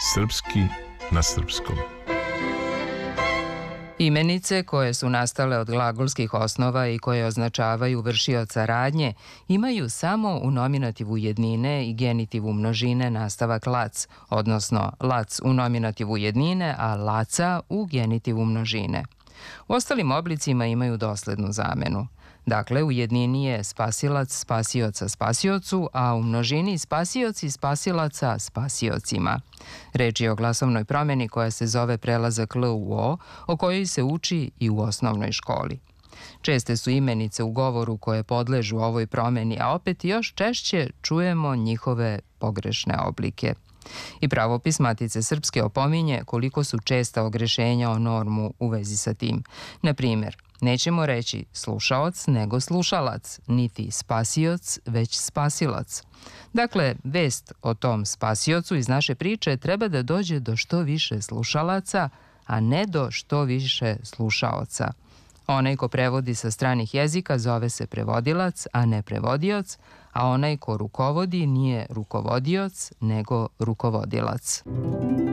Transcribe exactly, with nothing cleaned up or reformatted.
Srpski na srpskom. Imenice koje su nastale od glagolskih osnova i koje označavaju vršioca radnje imaju samo u nominativu jednine i genitivu množine nastavak lac, odnosno lac u nominativu jednine, a laca u genitivu množine. U ostalim oblicima imaju doslednu zamenu. Dakle, u jednini je spasilac spasioca spasiocu, a u množini spasioci spasilaca spasiocima. Reč je o glasovnoj promeni koja se zove prelazak L u O, o kojoj se uči i u osnovnoj školi. Česte su imenice u govoru koje podležu ovoj promeni, a opet još češće čujemo njihove pogrešne oblike. I pravopis Matice Srpske opominje koliko su česta ogrešenja o normu u vezi sa tim. Na primjer, nećemo reći slušaoc nego slušalac, niti spasioc već spasilac. Dakle, vest o tom spasiocu iz naše priče treba da dođe do što više slušalaca, a ne do što više slušaoca. Onaj ko prevodi sa stranih jezika zove se prevodilac, a ne prevodioc, a onaj ko rukovodi nije rukovodioc, nego rukovodilac.